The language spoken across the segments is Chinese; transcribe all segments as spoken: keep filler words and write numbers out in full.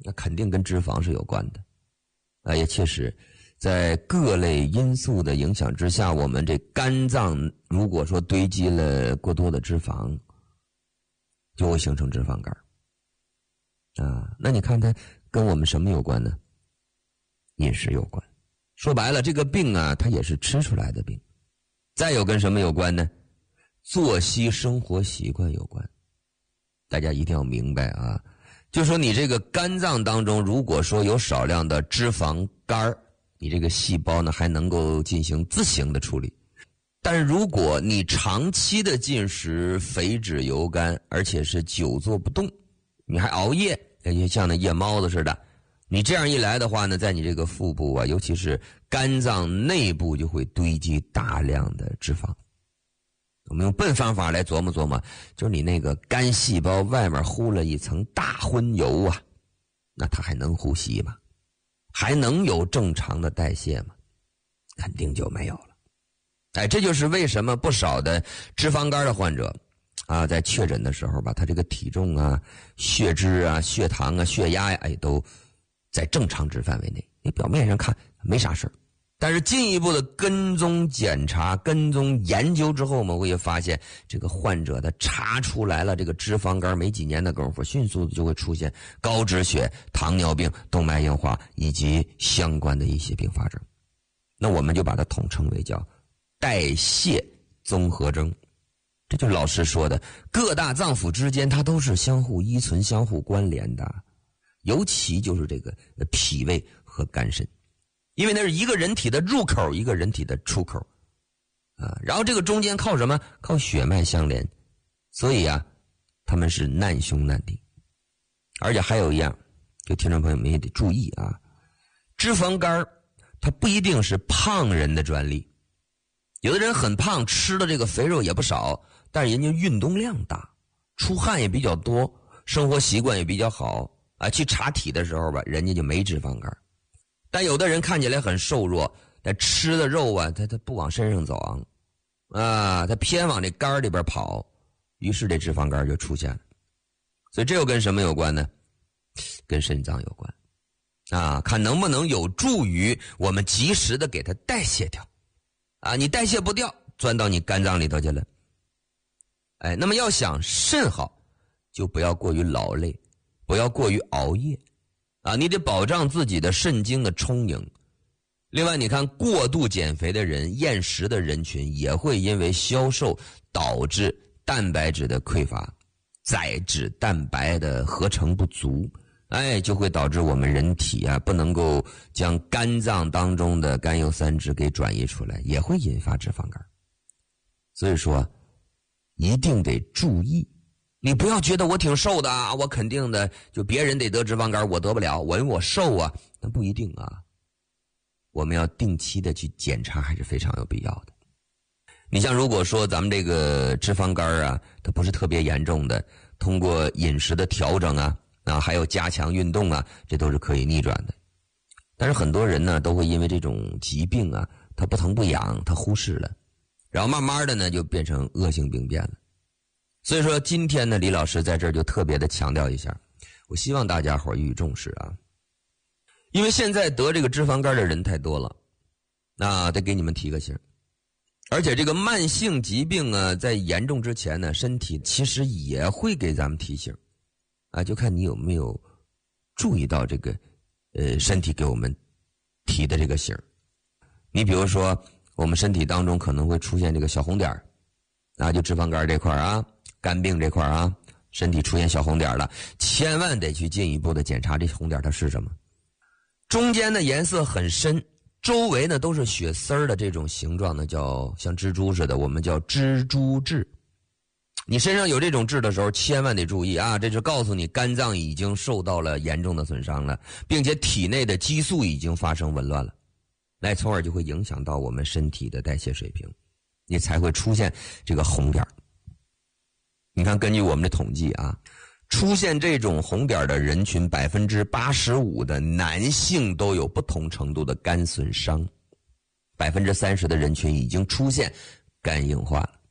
那肯定跟脂肪是有关的。啊，也确实在各类因素的影响之下，我们这肝脏如果说堆积了过多的脂肪，就会形成脂肪肝。啊，那你看它跟我们什么有关呢？饮食有关。说白了，这个病啊，它也是吃出来的病。再有跟什么有关呢？作息生活习惯有关。大家一定要明白啊，就说你这个肝脏当中如果说有少量的脂肪肝，你这个细胞呢还能够进行自行的处理。但如果你长期的进食肥脂油甘，而且是久坐不动，你还熬夜，就像那夜猫子似的，你这样一来的话呢，在你这个腹部啊，尤其是肝脏内部就会堆积大量的脂肪。我们用笨方法来琢磨琢磨，就是你那个肝细胞外面糊了一层大荤油啊，那它还能呼吸吗？还能有正常的代谢吗？肯定就没有了。哎，这就是为什么不少的脂肪肝的患者啊，在确诊的时候吧，他这个体重啊、血脂啊、血糖啊、血压呀，哎，都在正常值范围内。你表面上看没啥事儿，但是进一步的跟踪检查、跟踪研究之后，我们会发现这个患者的查出来了这个脂肪肝，没几年的功夫，迅速的就会出现高脂血、糖尿病、动脉硬化以及相关的一些并发症。那我们就把它统称为叫代谢综合征。这就是老师说的，各大脏腑之间它都是相互依存、相互关联的，尤其就是这个脾胃和肝肾。因为那是一个人体的入口，一个人体的出口啊，然后这个中间靠什么？靠血脉相连，所以啊，他们是难兄难弟。而且还有一样，就听众朋友们也得注意啊，脂肪肝它不一定是胖人的专利。有的人很胖，吃的这个肥肉也不少，但是人家运动量大，出汗也比较多，生活习惯也比较好啊，去查体的时候吧，人家就没脂肪肝。但有的人看起来很瘦弱，但吃的肉啊，他他不往身上走啊，他偏往这肝里边跑，于是这脂肪肝就出现了。所以这又跟什么有关呢？跟肾脏有关啊，看能不能有助于我们及时的给它代谢掉啊，你代谢不掉，钻到你肝脏里头去了。哎，那么要想肾好，就不要过于劳累，不要过于熬夜。啊，你得保障自己的肾精的充盈。另外，你看过度减肥的人、厌食的人群也会因为消瘦导致蛋白质的匮乏，载脂蛋白的合成不足，哎，就会导致我们人体啊不能够将肝脏当中的甘油三酯给转移出来，也会引发脂肪肝。所以说，一定得注意。你不要觉得我挺瘦的啊，我肯定的就别人得得脂肪肝，我得不了，我因为我瘦啊，那不一定啊。我们要定期的去检查，还是非常有必要的。你像如果说咱们这个脂肪肝啊，它不是特别严重的，通过饮食的调整啊，啊还有加强运动啊，这都是可以逆转的。但是很多人呢，都会因为这种疾病啊，他不疼不痒，他忽视了，然后慢慢的呢，就变成恶性病变了。所以说今天呢，李老师在这儿就特别的强调一下，我希望大家伙予以重视啊，因为现在得这个脂肪肝的人太多了，那得给你们提个醒。而且这个慢性疾病啊，在严重之前呢，身体其实也会给咱们提醒啊，就看你有没有注意到这个呃身体给我们提的这个醒。你比如说我们身体当中可能会出现这个小红点，那就脂肪肝这块啊，肝病这块啊，身体出现小红点了，千万得去进一步的检查这红点它是什么。中间的颜色很深，周围呢都是血丝儿的这种形状呢，叫像蜘蛛似的，我们叫蜘蛛痣。你身上有这种痣的时候，千万得注意啊，这就告诉你肝脏已经受到了严重的损伤了，并且体内的激素已经发生紊乱了，那从而就会影响到我们身体的代谢水平，你才会出现这个红点。你看根据我们的统计啊，出现这种红点的人群 百分之八十五 的男性都有不同程度的肝损伤， 百分之三十 的人群已经出现肝硬化了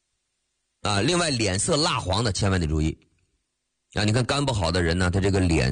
啊。另外脸色蜡黄的千万得注意啊，你看肝不好的人呢，他这个脸